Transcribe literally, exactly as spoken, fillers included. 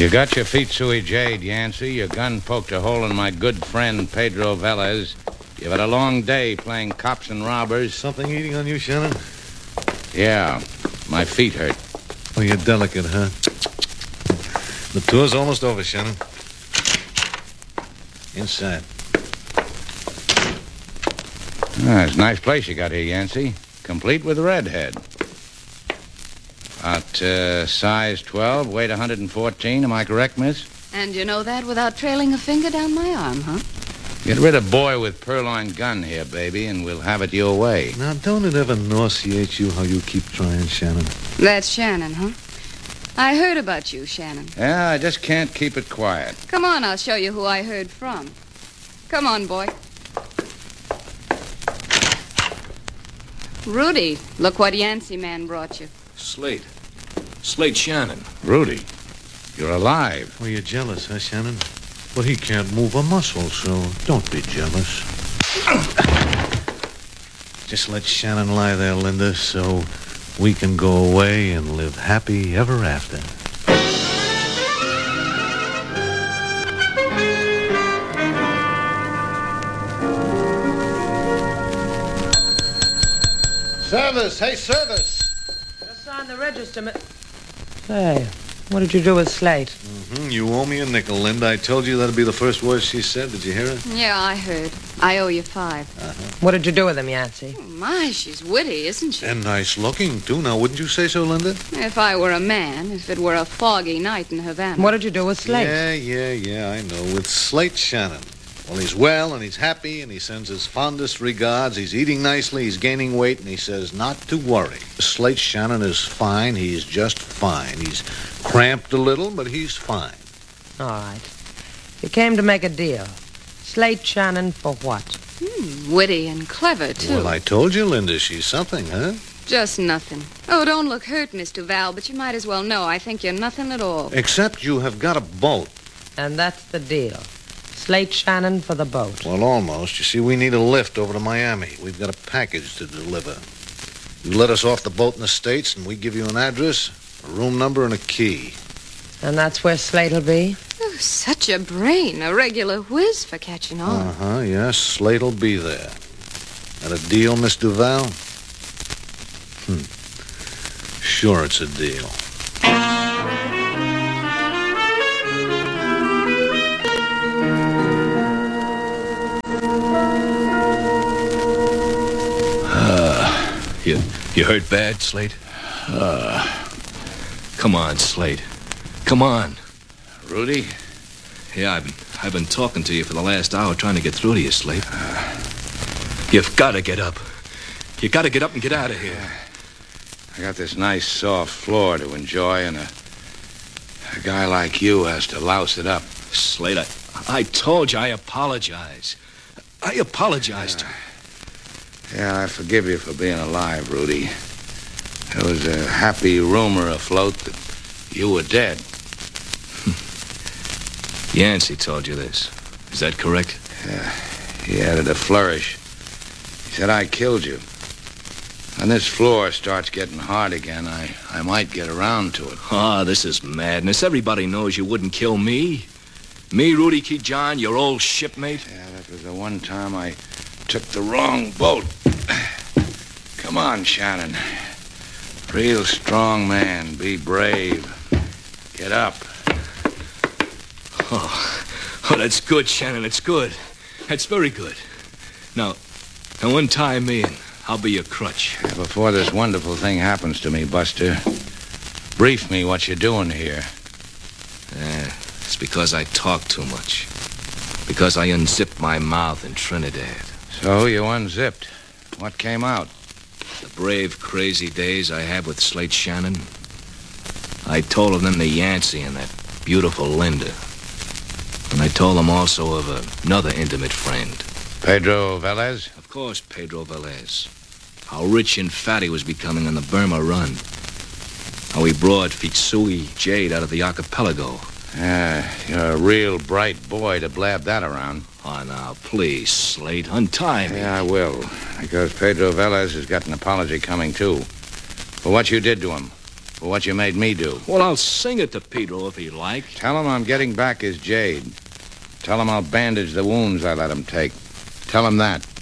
You got your feet sui jade, Yancey. Your gun poked a hole in my good friend Pedro Velez. You've had a long day playing cops and robbers. Something eating on you, Shannon? Yeah, my feet hurt. Oh, you're delicate, huh? The tour's almost over, Shannon. Inside. Ah, it's a nice place you got here, Yancey. Complete with redhead. About uh, size twelve, weight one hundred fourteen. Am I correct, miss? And you know that without trailing a finger down my arm, huh? Get rid of boy with purloined gun here, baby, and we'll have it your way. Now, don't it ever nauseate you how you keep trying, Shannon? That's Shannon, huh? I heard about you, Shannon. Yeah, I just can't keep it quiet. Come on, I'll show you who I heard from. Come on, boy. Rudy, look what Yancey man brought you. Slate. Slate Shannon. Rudy, you're alive. Well, you're jealous, huh, Shannon? But he can't move a muscle, so don't be jealous. Just let Shannon lie there, Linda, so we can go away and live happy ever after. Service! Hey, service! Just signed the register, mi- Say, what did you do with Slate? Mm-hmm. You owe me a nickel, Linda. I told you that'd be the first words she said. Did you hear it? Yeah, I heard. I owe you five. Uh-huh. What did you do with him, Yancey? Oh, my, she's witty, isn't she? And nice looking, too. Now, wouldn't you say so, Linda? If I were a man, if it were a foggy night in Havana. What did you do with Slate? Yeah, yeah, yeah, I know. With Slate Shannon. Well, he's well, and he's happy, and he sends his fondest regards. He's eating nicely, he's gaining weight, and he says not to worry. Slate Shannon is fine. He's just fine. He's cramped a little, but he's fine. All right. You came to make a deal. Slate Shannon for what? Hmm, witty and clever, too. Well, I told you, Linda, she's something, huh? Just nothing. Oh, don't look hurt, Mister Val, but you might as well know I think you're nothing at all. Except you have got a boat. And that's the deal. Slate Shannon for the boat. Well, almost. You see, we need a lift over to Miami. We've got a package to deliver. You let us off the boat in the States, and we give you an address, a room number, and a key. And that's where Slate'll be? Oh, such a brain. A regular whiz for catching on. Uh-huh, yes. Slate'll be there. That a deal, Miss Duval? Hmm. Sure it's a deal. You, you hurt bad, Slate? Uh, come on, Slate. Come on. Rudy? Yeah, I've been, I've been talking to you for the last hour trying to get through to you, Slate. You've got to get up. You got to get up and get out of here. I got this nice soft floor to enjoy, and a, a guy like you has to louse it up. Slate, I, I told you I apologize. I apologize to you. Yeah, I forgive you for being alive, Rudy. There was a happy rumor afloat that you were dead. Yancey told you this. Is that correct? Yeah, he added a flourish. He said I killed you. When this floor starts getting hard again, I, I might get around to it. Ah, this is madness. Everybody knows you wouldn't kill me. Me, Rudy Key John, your old shipmate. Yeah, that was the one time I took the wrong boat. Come on, Shannon. Real strong man. Be brave. Get up. Oh, oh, that's good, Shannon. It's good. That's very good. Now, now untie me and I'll be your crutch. Yeah, before this wonderful thing happens to me, Buster, brief me what you're doing here. Yeah, it's because I talk too much. Because I unzipped my mouth in Trinidad. So you unzipped. What came out? The brave, crazy days I had with Slate Shannon. I told of them to Yancey and that beautiful Linda. And I told them also of another intimate friend. Pedro Velez? Of course, Pedro Velez. How rich and fat he was becoming on the Burma run. How he brought Fitsui Jade out of the archipelago. Yeah, you're a real bright boy to blab that around. Oh, now, please, Slate, untie me. Yeah, I will. Because Pedro Velez has got an apology coming, too. For what you did to him. for what you made me do. Well, I'll sing it to Pedro if you like. Tell him I'm getting back his jade. Tell him I'll bandage the wounds I let him take. Tell him that.